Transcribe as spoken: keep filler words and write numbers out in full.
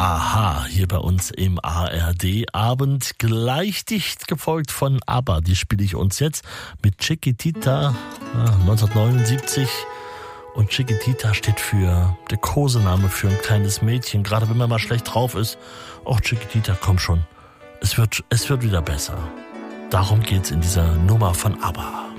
Aha, hier bei uns im A R D-Abend, gleich dicht gefolgt von ABBA. Die spiele ich uns jetzt mit Chiquitita, neunzehnhundertneunundsiebzig. Und Chiquitita steht für, der Kosename für ein kleines Mädchen. Gerade wenn man mal schlecht drauf ist. Och, Chiquitita, komm schon. Es wird, es wird wieder besser. Darum geht's in dieser Nummer von ABBA.